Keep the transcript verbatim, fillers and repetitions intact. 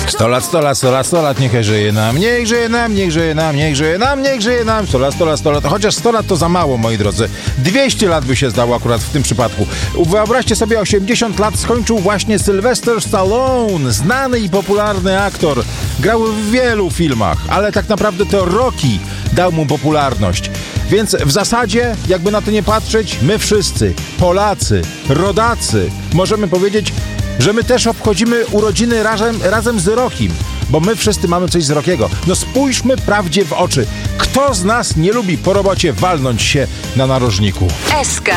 Sto lat, sto lat, sto lat, sto lat, niech żyje nam, niech żyje nam, niech żyje nam, niech żyje nam, niech żyje nam. Sto lat, sto lat, sto lat, chociaż sto lat to za mało, moi drodzy. dwieście lat by się zdało akurat w tym przypadku. Wyobraźcie sobie, osiemdziesiąt lat skończył właśnie Sylvester Stallone, znany i popularny aktor. Grał w wielu filmach, ale tak naprawdę to Rocky dał mu popularność. Więc w zasadzie, jakby na to nie patrzeć, my wszyscy, Polacy, rodacy, możemy powiedzieć, że my też obchodzimy urodziny razem, razem z Rockim, bo my wszyscy mamy coś z Rockiego. No spójrzmy prawdzie w oczy. Kto z nas nie lubi po robocie walnąć się na narożniku? S K.